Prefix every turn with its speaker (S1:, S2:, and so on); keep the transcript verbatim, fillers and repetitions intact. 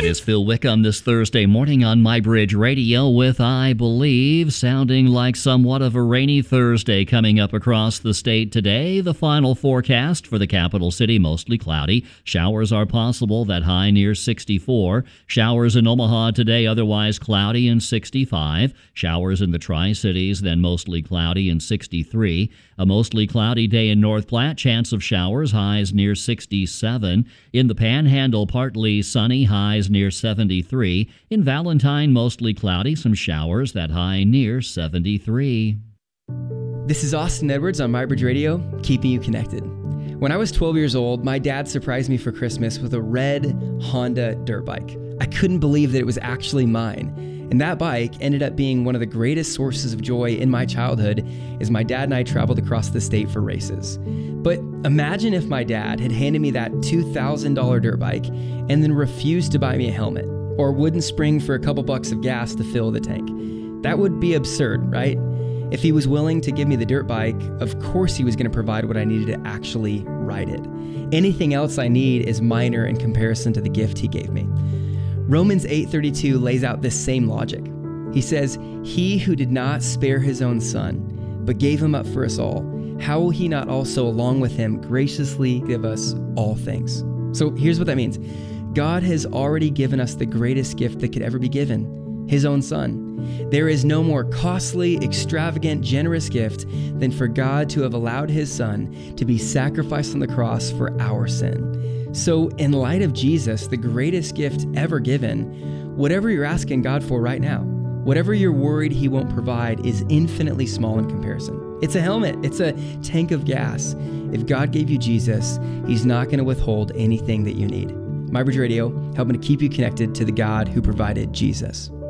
S1: That is Phil Wickham this Thursday morning on MyBridge Radio with I Believe, sounding like somewhat of a rainy Thursday coming up across the state today. The final forecast for the capital city, mostly cloudy. Showers are possible, that high near sixty-four. Showers in Omaha today, otherwise cloudy and sixty-five. Showers in the Tri-Cities, then mostly cloudy and sixty-three. A mostly cloudy day in North Platte, chance of showers, highs near sixty-seven. In the Panhandle, partly sunny, highs near seventy-three. In Valentine, mostly cloudy, some showers, that high near seventy-three.
S2: This is Austin Edwards on MyBridge Radio, keeping you connected. When I was twelve years old, my dad surprised me for Christmas with a red Honda dirt bike. I couldn't believe that it was actually mine. And that bike ended up being one of the greatest sources of joy in my childhood as my dad and I traveled across the state for races. But imagine if my dad had handed me that two thousand dollars dirt bike and then refused to buy me a helmet or wouldn't spring for a couple bucks of gas to fill the tank. That would be absurd, right? If he was willing to give me the dirt bike, of course he was going to provide what I needed to actually ride it. Anything else I need is minor in comparison to the gift he gave me. Romans eight thirty-two lays out this same logic. He says, "He who did not spare his own son, but gave him up for us all, how will he not also along with him graciously give us all things?" So here's what that means. God has already given us the greatest gift that could ever be given, his own son. There is no more costly, extravagant, generous gift than for God to have allowed his son to be sacrificed on the cross for our sin. So in light of Jesus, the greatest gift ever given, whatever you're asking God for right now, whatever you're worried he won't provide is infinitely small in comparison. It's a helmet. It's a tank of gas. If God gave you Jesus, he's not going to withhold anything that you need. MyBridge Radio, helping to keep you connected to the God who provided Jesus.